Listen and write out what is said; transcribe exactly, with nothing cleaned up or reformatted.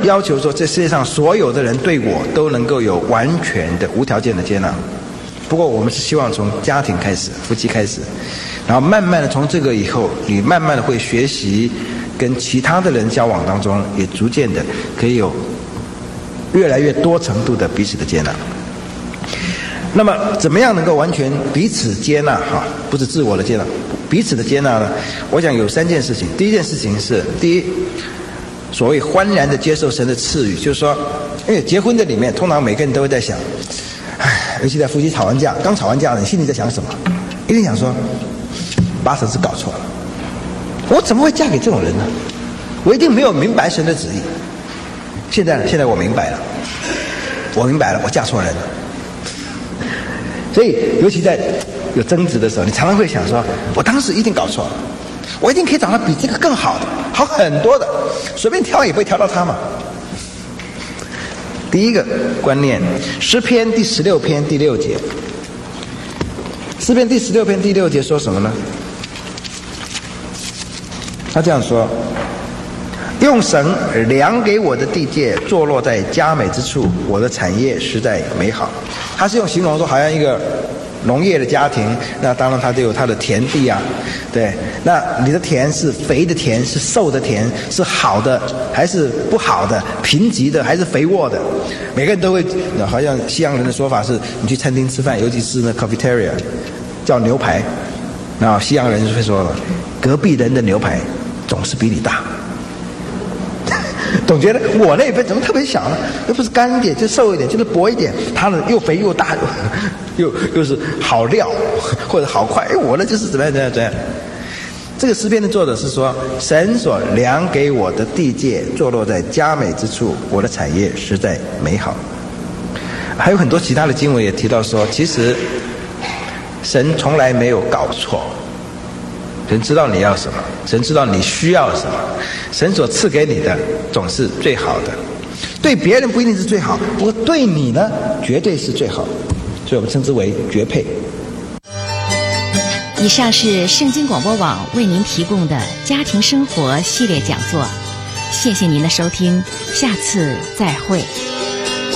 要求说这世界上所有的人对我都能够有完全的无条件的接纳。不过我们是希望从家庭开始，夫妻开始，然后慢慢的从这个以后，你慢慢的会学习跟其他的人交往当中，也逐渐的可以有越来越多程度的彼此的接纳。那么怎么样能够完全彼此接纳哈？不是自我的接纳，彼此的接纳呢？我想有三件事情。第一件事情是，第一，所谓欢然的接受神的赐予，就是说，因为结婚的里面，通常每个人都会在想，唉，尤其在夫妻吵完架，刚吵完架，你心里在想什么？一定想说，八成是搞错了，我怎么会嫁给这种人呢？我一定没有明白神的旨意。现在呢？现在我明白了，我明白了，我嫁错人了。所以，尤其在有争执的时候，你常常会想说，我当时一定搞错了，我一定可以找到比这个更好的，好很多的，随便挑也不会挑到他嘛。第一个观念，诗篇第十六篇第六节，诗篇第十六篇第六节说什么呢？他这样说：用绳量给我的地界，坐落在佳美之处，我的产业实在美好。他是用形容说，好像一个农业的家庭，那当然他就有他的田地啊，对，那你的田是肥的田，是瘦的田，是好的还是不好的，贫瘠的还是肥沃的？每个人都会，好像西洋人的说法是，你去餐厅吃饭，尤其是那 cafeteria 叫牛排，然后西洋人就会说，隔壁人的牛排总是比你大。总觉得我那边怎么特别小呢？又不是干一点，就瘦一点，就是薄一点。他呢又肥又大，又又是好料或者好快。哎，我呢就是怎么样怎么样怎么样。这个诗篇的作者是说，神所量给我的地界，坐落在佳美之处，我的产业实在美好。还有很多其他的经文也提到说，其实神从来没有搞错。神知道你要什么，神知道你需要什么，神所赐给你的总是最好的。对别人不一定是最好，不过对你呢，绝对是最好的，所以我们称之为绝配。 以上是圣经广播网为您提供的家庭生活系列讲座，谢谢您的收听，下次再会。